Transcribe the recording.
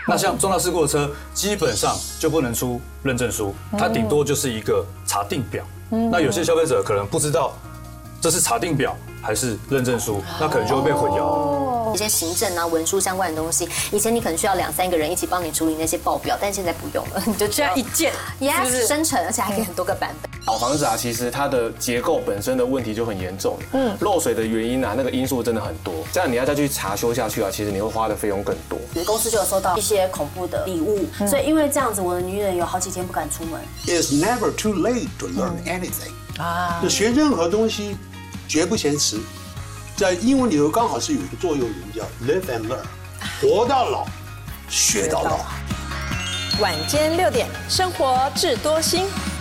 那像重大事故的车，基本上就不能出认证书，它顶多就是一个查定表。那有些消费者可能不知道这是查定表还是认证书，那可能就会被混淆。 一些行政啊、文书相关的东西，以前你可能需要2、3个人一起帮你处理那些报表，但现在不用了，你就只要一键 ，yes， 生成，而且还可以很多个版本。 老房子啊，其实它的结构本身的问题就很严重，漏水的原因啊，那个因素真的很多，这样你要再去查修下去啊，其实你会花的费用更多。 公司就有收到一些恐怖的礼物，所以因为这样子，我的女人有好几天不敢出门。 It's never too late to learn anything。就学任何东西，绝不嫌迟。在英文里头刚好是有一个座右铭叫 “Live and learn”， 活到老，学到老。 晚间6点，生活智多星。